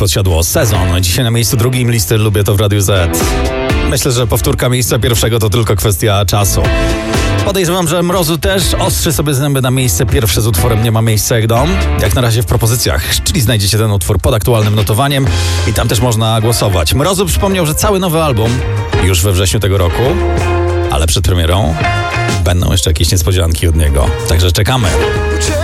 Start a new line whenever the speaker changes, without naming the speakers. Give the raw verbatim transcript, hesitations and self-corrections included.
Spod siodło Sezon. Dzisiaj na miejscu drugim listy Lubię to w Radiu Z. Myślę, że powtórka miejsca pierwszego to tylko kwestia czasu. Podejrzewam, że Mrozu też ostrzy sobie zęby na miejsce pierwsze z utworem Nie ma miejsca jak dom. Jak na razie w propozycjach, czyli znajdziecie ten utwór pod aktualnym notowaniem i tam też można głosować. Mrozu przypomniał, że cały nowy album już we wrześniu tego roku, ale przed premierą będą jeszcze jakieś niespodzianki od niego. Także czekamy.